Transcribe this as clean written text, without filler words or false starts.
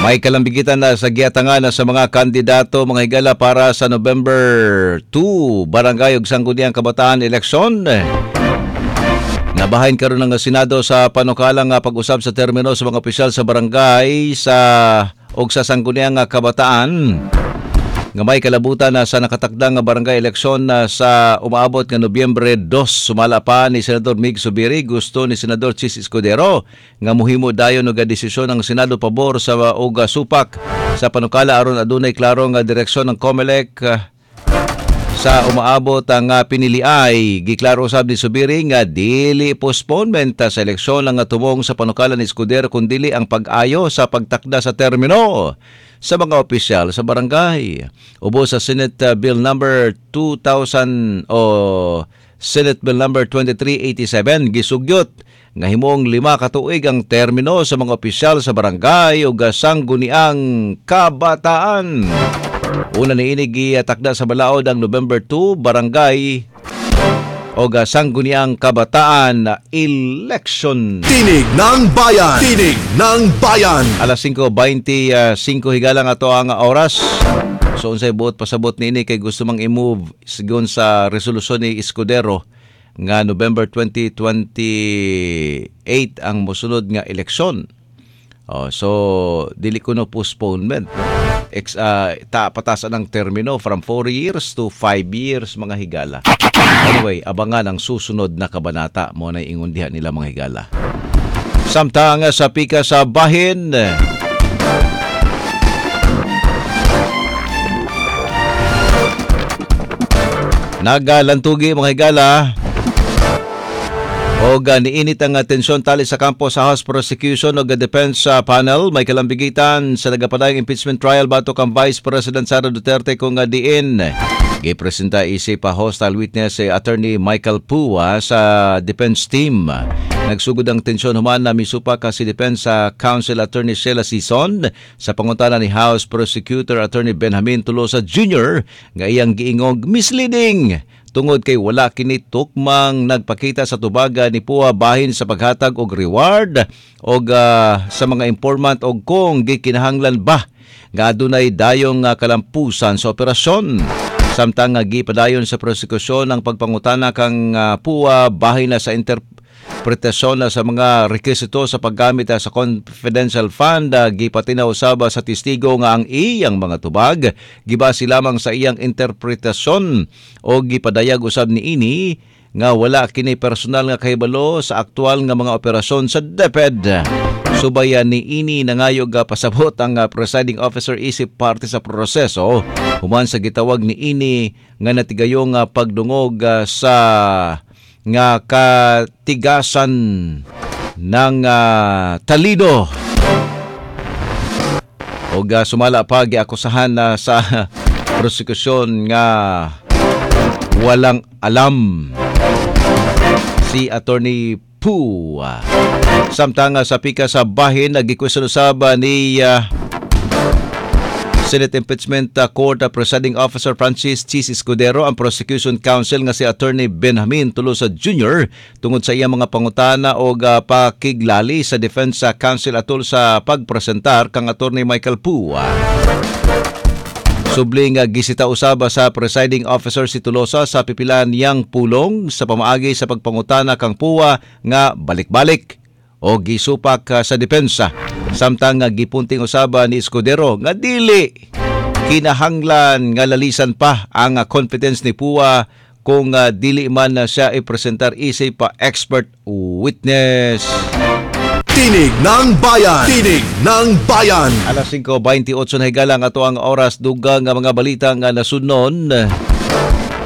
May kalambigitan na sa giatangan na sa mga kandidato mga higala para sa November 2 Barangay ug Sangguniang Kabataan eleksyon. Nabahin karon ng Senado sa panukalang pag-usab sa termino sa mga opisyal sa barangay ug sa Sangguniang Kabataan. Nga may kalabutan na sa nakatakdang barangay eleksyon sa umaabot nga Nobyembre 2. Sumala pa ni Senador Mig Zubiri, gusto ni Senador Chis Escudero nga muhimo dayon og desisyon ng Senado pabor sa supak sa panukala aron adunay klaro nga direksyon ng COMELEC sa umaabot ang piniliay. Giklaro usab ni Zubiri nga dili postponement sa eleksyon lang tumong sa panukala ni Escudero kundi ang pag-ayo sa pagtakda sa termino sa mga opisyal sa barangay. Ubo sa Senate Bill number 2000 o Senate Bill number 2387 gisugyot nga himong 5 ka tuig ang termino sa mga opisyal sa barangay ug Sangguniang Kabataan. Una niini gitakda sa balaod ang November 2 barangay o Sangguniang Kabataan election. Tinig ng Bayan! Tinig ng Bayan! Alas 5:25 higala nga to ang oras. So unsay buot pasabot niini kay gusto mang i-move sigon sa resolusyon ni Escudero nga November 2028 ang mosunod nga eleksyon. So dili kuno postponement. Patasan ang termino from 4 years to 5 years mga higala. Anyway, abangan ang susunod na kabanata mo na ingon diha nila mga higala. Samtang sa pika sa bahin, nagalantugi mga higala o niinit ang tensyon tali sa kampo sa House Prosecution o Defense Panel. May kalambigitan sa nagapadayang impeachment trial batok ang Vice President Sara Duterte kung diin gipresenta isip hostile witness Attorney Michael Pua sa defense team. Nagsugod ang tensyon human na misupa si Defense Counsel Attorney Sheila Sison sa pangutana ni House Prosecutor Attorney Benjamin Tolosa Jr. nga iyang giingog misleading tungod kay wala kini tukmang nagpakita sa tubaga ni Pua bahin sa paghatag og reward og sa mga informant og kung gikinahanglan ba nga adunay dayong kalampusan sa operasyon. Samtang gipadayon sa prosekusyon ang pagpangutana kang Pua bahin na sa interpretasyon sa mga rekwisito sa paggamit sa confidential fund. Gipatinaw usab sa testigo nga ang iyang mga tubag gibase lamang sa iyang interpretasyon o gipadayag usab niini nga wala kini personal nga kahibalo sa aktual nga mga operasyon sa DepEd. Subayan ni ini nangayog pasabot ang presiding officer isip parte sa proseso human sa gitawag ni ini nga natigayong pagdungog sa nga katigasan ng talido o sumala pa giakusahan sa prosekusyon nga walang alam si Attorney Pua. Samtang sa pika sa bahin nagikuson usab ni Senate Impeachment Court Presiding Officer Francis Chis Escudero ang Prosecution Counsel nga si Attorney Benjamin Tolosa Jr. tungod sa iyang mga pangutana o pakiglali sa Defense Counsel atol sa pagpresentar kang Attorney Michael Pua. Subling gisita usab sa presiding officer si Tolosa sa pipilan niyang pulong sa pamaagi sa pagpangutana kang Pua nga balik-balik o gisupak sa depensa. Samtang gipunting usab ni Escudero nga dili kinahanglan nga lalisan pa ang confidence ni Pua kung dili man siya ipresentar isip pa expert witness. Tinig ng Bayan! Tinig ng Bayan! Alas 5:28 na higala nga ato ang oras dugang nga mga balita nga nasunon.